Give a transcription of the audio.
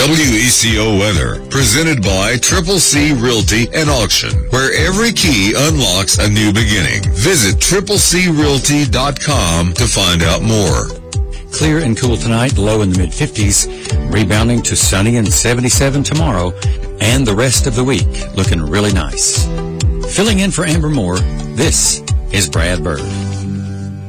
WECO weather, presented by Triple C Realty and Auction, where every key unlocks a new beginning. Visit triplecrealty.com to find out more. Clear and cool tonight, low in the mid-50s, rebounding to sunny and 77 tomorrow, and the rest of the week looking really nice. Filling in for Amber Moore, this is Brad Bird.